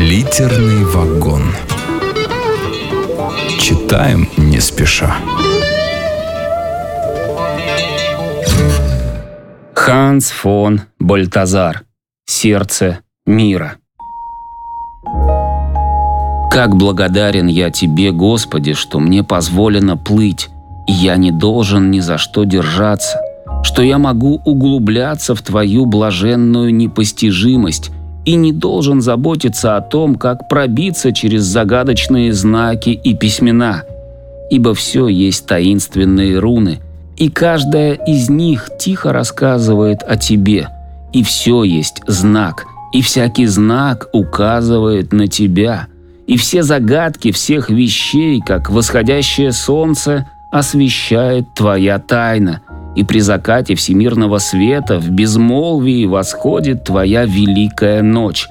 Литерный вагон. Читаем не спеша. Ханс фон Бальтазар. Сердце мира. Как благодарен я Тебе, Господи, что мне позволено плыть, и я не должен ни за что держаться, что я могу углубляться в Твою блаженную непостижимость и не должен заботиться о том, как пробиться через загадочные знаки и письмена, ибо все есть таинственные руны, и каждая из них тихо рассказывает о Тебе, и все есть знак, и всякий знак указывает на Тебя, и все загадки всех вещей, как восходящее солнце, освещает Твоя тайна, и при закате всемирного света в безмолвии восходит Твоя великая ночь.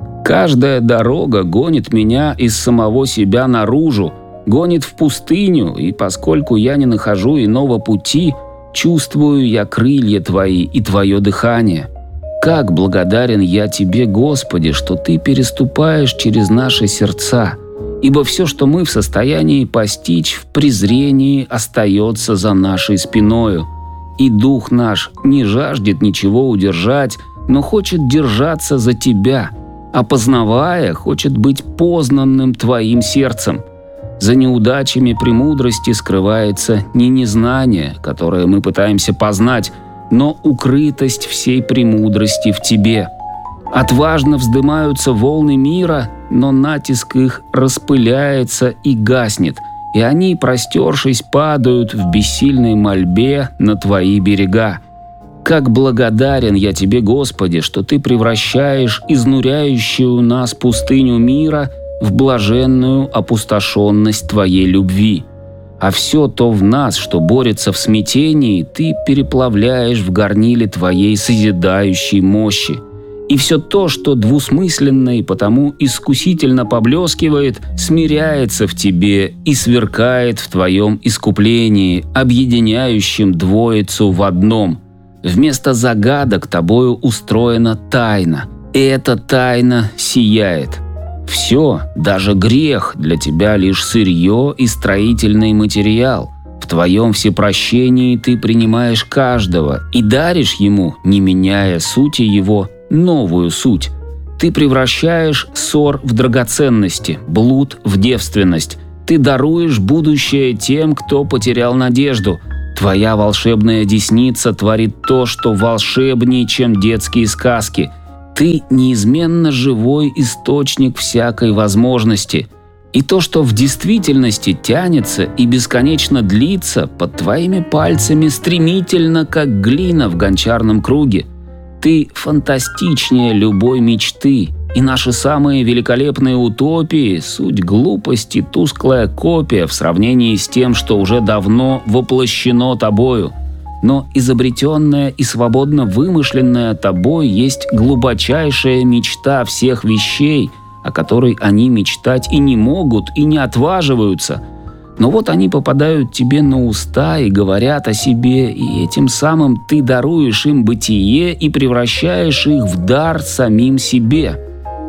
Каждая дорога гонит меня из самого себя наружу, гонит в пустыню, и поскольку я не нахожу иного пути, чувствую я крылья Твои и Твое дыхание. Как благодарен я Тебе, Господи, что Ты переступаешь через наши сердца, ибо все, что мы в состоянии постичь, в презрении остается за нашей спиною. И дух наш не жаждет ничего удержать, но хочет держаться за Тебя, а познавая, хочет быть познанным Твоим сердцем. За неудачами премудрости скрывается не незнание, которое мы пытаемся познать, но укрытость всей премудрости в Тебе. Отважно вздымаются волны мира, но натиск их распыляется и гаснет, и они, простершись, падают в бессильной мольбе на Твои берега. Как благодарен я Тебе, Господи, что Ты превращаешь изнуряющую нас пустыню мира в блаженную опустошенность Твоей любви. А все то в нас, что борется в смятении, Ты переплавляешь в горниле Твоей созидающей мощи. И все то, что двусмысленно и потому искусительно поблескивает, смиряется в Тебе и сверкает в Твоем искуплении, объединяющем двоицу в одном. Вместо загадок Тобою устроена тайна, и эта тайна сияет. Все, даже грех, для Тебя лишь сырье и строительный материал. В Твоем всепрощении Ты принимаешь каждого и даришь ему, не меняя сути его, новую суть. Ты превращаешь ссор в драгоценности, блуд в девственность. Ты даруешь будущее тем, кто потерял надежду. Твоя волшебная десница творит то, что волшебнее, чем детские сказки. Ты неизменно живой источник всякой возможности. И то, что в действительности тянется и бесконечно длится, под Твоими пальцами стремительно, как глина в гончарном круге. Ты фантастичнее любой мечты, и наши самые великолепные утопии – суть глупости, тусклая копия в сравнении с тем, что уже давно воплощено Тобою. Но изобретенная и свободно вымышленная Тобой есть глубочайшая мечта всех вещей, о которой они мечтать и не могут, и не отваживаются. Но вот они попадают Тебе на уста и говорят о себе, и этим самым Ты даруешь им бытие и превращаешь их в дар самим себе.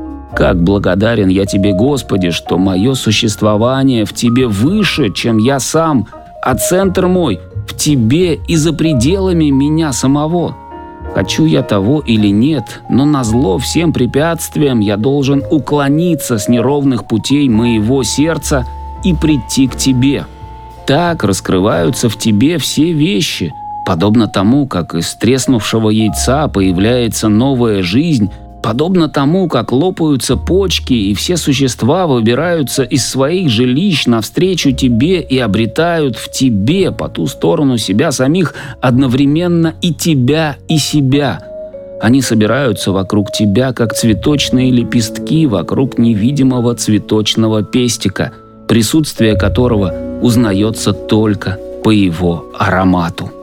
Как благодарен я Тебе, Господи, что мое существование в Тебе выше, чем я сам, а центр мой в Тебе и за пределами меня самого. Хочу я того или нет, но назло всем препятствиям я должен уклониться с неровных путей моего сердца и прийти к Тебе. Так раскрываются в Тебе все вещи, подобно тому, как из треснувшего яйца появляется новая жизнь, подобно тому, как лопаются почки, и все существа выбираются из своих жилищ навстречу Тебе и обретают в Тебе по ту сторону себя самих одновременно и Тебя, и себя. Они собираются вокруг Тебя, как цветочные лепестки вокруг невидимого цветочного пестика, присутствие которого узнается только по его аромату.